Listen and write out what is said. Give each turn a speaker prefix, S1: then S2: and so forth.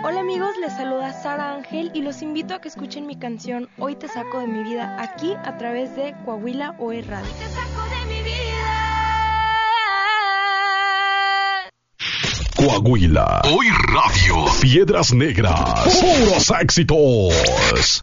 S1: Hola amigos, les saluda Sara Ángel y los invito a que escuchen mi canción Hoy te saco de mi vida aquí a través de Coahuila OE Radio. Hoy te saco de mi vida.
S2: Coahuila, Hoy Radio, Piedras Negras, puros éxitos.